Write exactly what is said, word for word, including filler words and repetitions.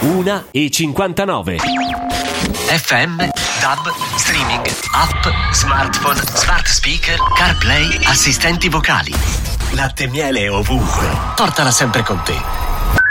una e cinquantanove. F M, D A B, streaming, app, smartphone, smart speaker, CarPlay, assistenti vocali. Latte e miele ovunque. Portala sempre con te.